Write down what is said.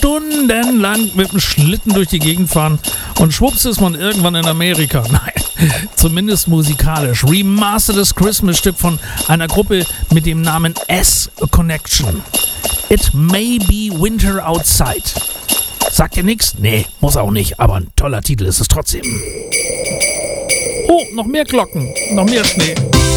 stundenlang mit dem Schlitten durch die Gegend fahren und schwupps ist man irgendwann in Amerika. Nein, zumindest musikalisch. Remastertes Christmas-Stück von einer Gruppe mit dem Namen S-Connection. It May Be Winter Outside. Sagt ihr nichts? Nee, muss auch nicht, aber ein toller Titel ist es trotzdem. Oh, noch mehr Glocken, noch mehr Schnee.